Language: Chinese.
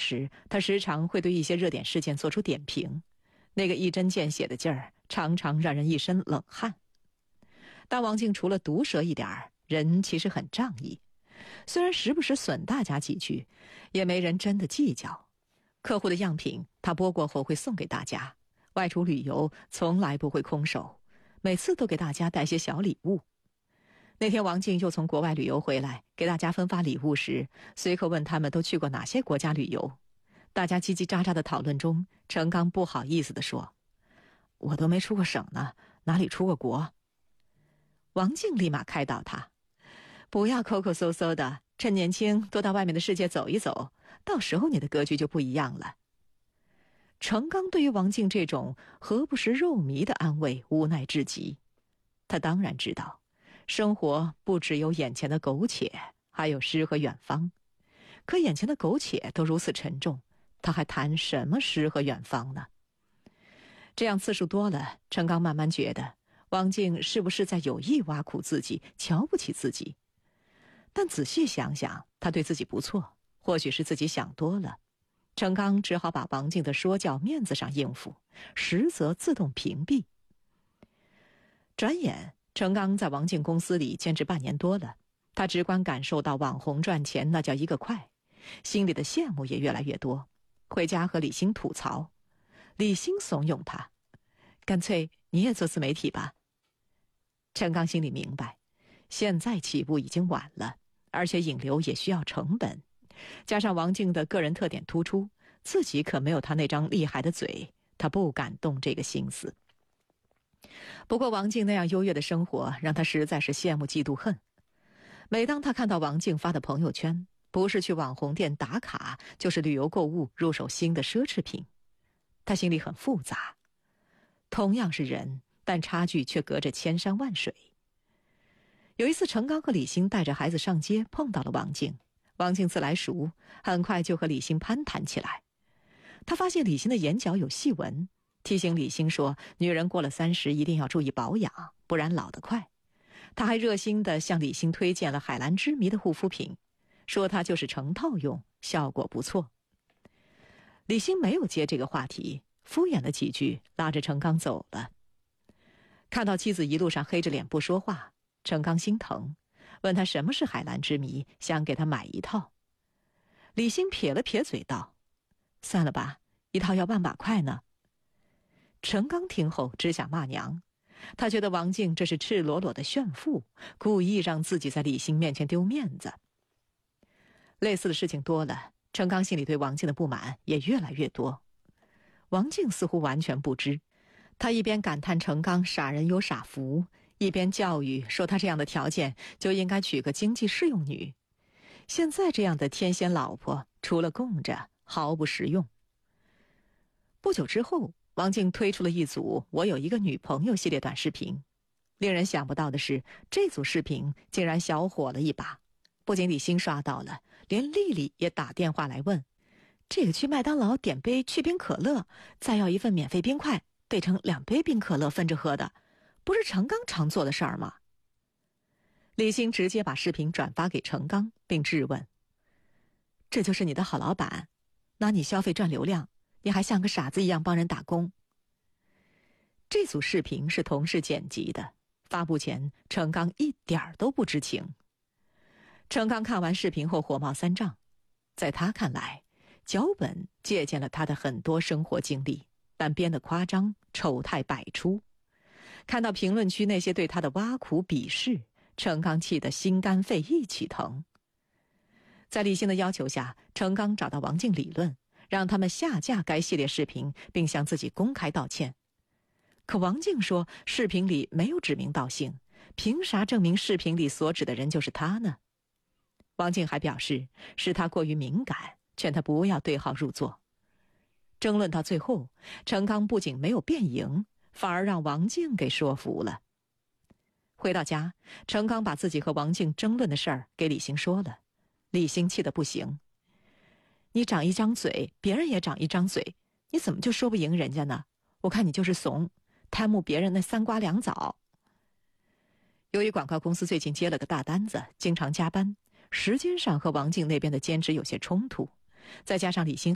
时，他时常会对一些热点事件做出点评，那个一针见血的劲儿常常让人一身冷汗。但王静除了毒舌一点儿，人其实很仗义，虽然时不时损大家几句，也没人真的计较。客户的样品他剥过后会送给大家，外出旅游从来不会空手，每次都给大家带些小礼物。那天王静又从国外旅游回来，给大家分发礼物时，随口问他们都去过哪些国家旅游。大家叽叽喳喳的讨论中，程刚不好意思地说：“我都没出过省呢，哪里出过国？”王静立马开导他：“不要抠抠搜搜的，趁年轻多到外面的世界走一走，到时候你的格局就不一样了。”程刚对于王静这种何不食肉糜的安慰无奈至极。他当然知道，生活不只有眼前的苟且，还有诗和远方。可眼前的苟且都如此沉重，他还谈什么诗和远方呢？这样次数多了，程刚慢慢觉得王静是不是在有意挖苦自己，瞧不起自己？但仔细想想，他对自己不错，或许是自己想多了。程刚只好把王静的说教面子上应付，实则自动屏蔽。转眼程刚在王静公司里兼职半年多了，他直观感受到网红赚钱那叫一个快，心里的羡慕也越来越多。回家和李欣吐槽，李欣怂恿他：“干脆你也做自媒体吧。”程刚心里明白，现在起步已经晚了，而且引流也需要成本，加上王静的个人特点突出，自己可没有他那张厉害的嘴，他不敢动这个心思。不过王静那样优越的生活让他实在是羡慕嫉妒恨。每当他看到王静发的朋友圈，不是去网红店打卡，就是旅游购物入手新的奢侈品，他心里很复杂。同样是人，但差距却隔着千山万水。有一次程刚和李欣带着孩子上街，碰到了王静。王静自来熟，很快就和李欣攀谈起来。他发现李欣的眼角有细纹，提醒李欣说女人过了30一定要注意保养，不然老得快。他还热心地向李欣推荐了海蓝之谜的护肤品，说它就是成套用，效果不错。李欣没有接这个话题，敷衍了几句，拉着程刚走了。看到妻子一路上黑着脸不说话，程刚心疼，问他什么是海蓝之谜，想给他买一套。李欣撇了撇嘴道：“算了吧，一套要万把块呢。”程刚听后只想骂娘，他觉得王静这是赤裸裸的炫富，故意让自己在李欣面前丢面子。类似的事情多了，程刚心里对王静的不满也越来越多。王静似乎完全不知，他一边感叹程刚傻人有傻福，一边教育说他这样的条件就应该娶个经济适用女。现在这样的天仙老婆，除了供着，毫不实用。不久之后，王静推出了一组“我有一个女朋友”系列短视频。令人想不到的是，这组视频竟然小火了一把。不仅李欣刷到了，连丽丽也打电话来问：“这个去麦当劳点杯去冰可乐，再要一份免费冰块，兑成2杯冰可乐分着喝的，不是程刚常做的事儿吗？”李欣直接把视频转发给程刚，并质问：“这就是你的好老板？拿你消费赚流量，你还像个傻子一样帮人打工？”这组视频是同事剪辑的，发布前程刚一点儿都不知情。程刚看完视频后火冒三丈，在他看来，脚本借鉴了他的很多生活经历，但编得夸张，丑态百出。看到评论区那些对他的挖苦鄙视，程刚气得心肝肺一起疼。在李欣的要求下，程刚找到王静理论，让他们下架该系列视频，并向自己公开道歉。可王静说视频里没有指名道姓，凭啥证明视频里所指的人就是他呢？王静还表示是他过于敏感，劝他不要对号入座。争论到最后，程刚不仅没有辩赢，反而让王静给说服了。回到家，程刚把自己和王静争论的事儿给李欣说了。李欣气得不行：“你长一张嘴，别人也长一张嘴，你怎么就说不赢人家呢？我看你就是怂，贪慕别人那3瓜2枣。”由于广告公司最近接了个大单子，经常加班，时间上和王静那边的兼职有些冲突，再加上李欣